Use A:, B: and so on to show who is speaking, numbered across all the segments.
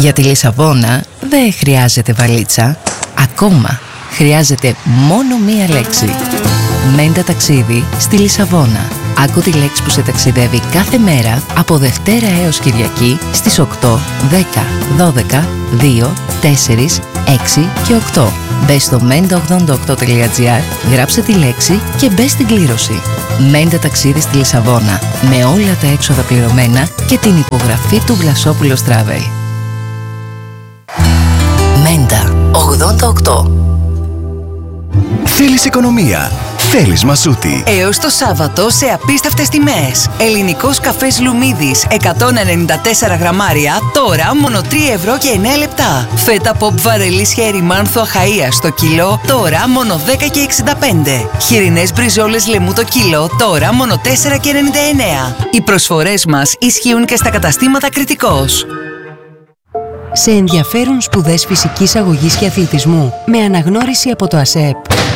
A: Για τη Λισαβόνα δεν χρειάζεται βαλίτσα. Ακόμα χρειάζεται μόνο μία λέξη. Μέντα ταξίδι στη Λισαβόνα. Άκου τη λέξη που σε ταξιδεύει κάθε μέρα από Δευτέρα έως Κυριακή στις 8, 10, 12, 2, 4, 6 και 8. Μπες στο menda88.gr, γράψε τη λέξη και μπες στην κλήρωση. Μέντα ταξίδι στη Λισαβόνα, με όλα τα έξοδα πληρωμένα και την υπογραφή του Βλασόπουλος Travel. Μέντα 88.
B: Θέλεις οικονομία? Θέλεις Μασούτη.
C: Έως το Σάββατο σε απίστευτες τιμές. Ελληνικός καφές Λουμίδης 194 γραμμάρια, τώρα μόνο 3 ευρώ και 9 λεπτά. Φέτα pop βαρελής χεριμάνθου Αχαΐας το κιλό, τώρα μόνο 10 και 65. Χοιρινές μπριζόλες λεμού το κιλό, τώρα μόνο 4 και 99. Οι προσφορές μας ισχύουν και στα καταστήματα Κρητικός.
D: Σε ενδιαφέρουν σπουδές φυσικής αγωγής και αθλητισμού με αναγνώριση από το ΑΣΕΠ.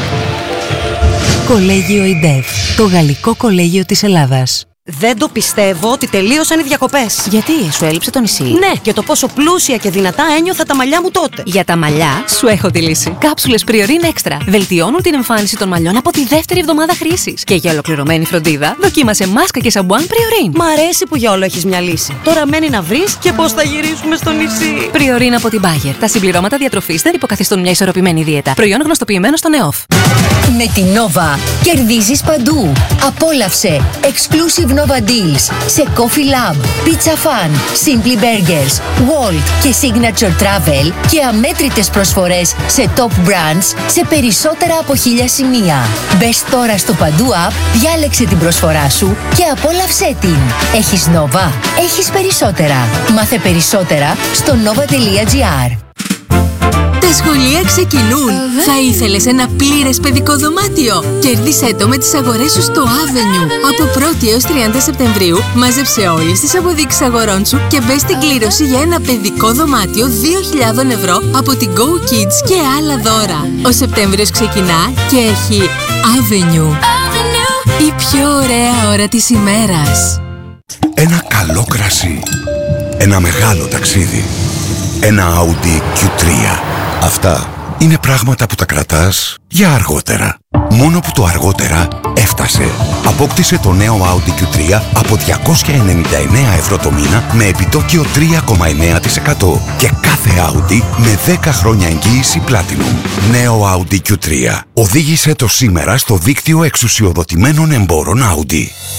D: Κολέγιο ΙΝΤΕΦ, το γαλλικό κολέγιο της Ελλάδας.
E: Δεν το πιστεύω ότι τελείωσαν οι διακοπές.
F: Γιατί, σου έλειψε το νησί?
E: Ναι, και το πόσο πλούσια και δυνατά ένιωθα τα μαλλιά μου τότε.
F: Για τα μαλλιά, σου έχω τη λύση. Κάψουλες Priorin Extra. Βελτιώνουν την εμφάνιση των μαλλιών από τη δεύτερη εβδομάδα χρήσης. Και για ολοκληρωμένη φροντίδα, δοκίμασε μάσκα και σαμπουάν Priorin.
E: Μ' αρέσει που για όλο έχεις μια λύση. Τώρα μένει να βρεις και πώς θα γυρίσουμε στο νησί.
F: Priorin από την Bayer. Τα συμπληρώματα διατροφής δεν υποκαθιστούν μια ισορροπημένη δίαιτα. Προϊόν γνωστοποιημένο στο ΝΕΟΦ.
G: Με την Nova κερδίζεις παντού. Απόλαυσε Exclusive Nova Deals σε Coffee Lab, Pizza Fun, Simply Burgers, Walt και Signature Travel και αμέτρητες προσφορές σε top brands σε περισσότερα από 1000 σημεία. Μπες τώρα στο Παντού App, διάλεξε την προσφορά σου και απόλαυσέ την. Έχεις Nova, έχεις περισσότερα. Μάθε περισσότερα στο nova.gr.
H: Τα σχολεία ξεκινούν. Θα ήθελες ένα πλήρες παιδικό δωμάτιο? Κέρδισέ το με τις αγορές σου στο Avenue. Από 1η έως 30 Σεπτεμβρίου μάζεψε όλες τις αποδείξεις αγορών σου και μπες στην κλήρωση για ένα παιδικό δωμάτιο 2.000 ευρώ από την Go Kids και άλλα δώρα. Ο Σεπτέμβριος ξεκινά και έχει Avenue. Η πιο ωραία ώρα της ημέρας.
B: Ένα καλό κρασί. Ένα μεγάλο ταξίδι. Ένα Audi Q3. Αυτά είναι πράγματα που τα κρατάς για αργότερα. Μόνο που το αργότερα έφτασε. Απόκτησε το νέο Audi Q3 από 299 ευρώ το μήνα με επιτόκιο 3,9% και κάθε Audi με 10 χρόνια εγγύηση Platinum. Νέο Audi Q3. Οδήγησε το σήμερα στο δίκτυο εξουσιοδοτημένων εμπόρων Audi.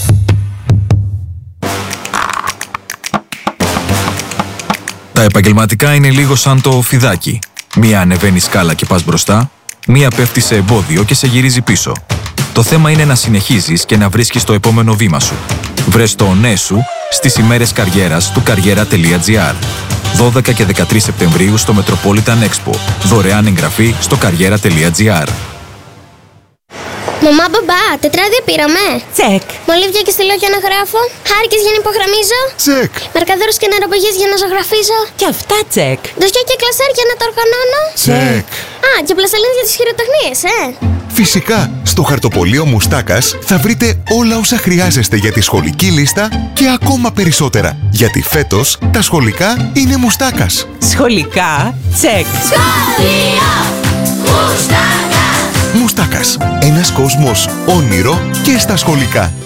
I: Τα επαγγελματικά είναι λίγο σαν το φιδάκι. Μία ανεβαίνει σκάλα και πας μπροστά, μία πέφτει σε εμπόδιο και σε γυρίζει πίσω. Το θέμα είναι να συνεχίζεις και να βρίσκεις το επόμενο βήμα σου. Βρες το ναι σου στις ημέρες καριέρας του karriera.gr. 12 και 13 Σεπτεμβρίου στο Metropolitan Expo. Δωρεάν εγγραφή στο karriera.gr.
J: Μαμά, μπαμπά, τετράδια πήραμε.
E: Τσεκ.
J: Μολύβια και στυλόγια να γράφω. Χάρηκες για να υπογραμμίζω.
B: Τσεκ.
J: Μαρκαδόρους και νεροπαγές για να ζωγραφίζω.
E: Και αυτά τσεκ.
J: Δοσιά και κλασάρ για να τα οργανώνω.
B: Τσεκ.
J: Α, και πλαστελίνες για τις χειροτεχνίες,
B: Φυσικά, στο χαρτοπολείο Μουστάκας θα βρείτε όλα όσα χρειάζεστε για τη σχολική λίστα και ακόμα περισσότερα. Γιατί φέτος τα σχολικά είναι Μουστάκας.
E: Σχολικά τσεκ.
J: Σχολείο Μουστάκα.
B: Μουστάκας. Ένας κόσμος όνειρο και στα σχολικά.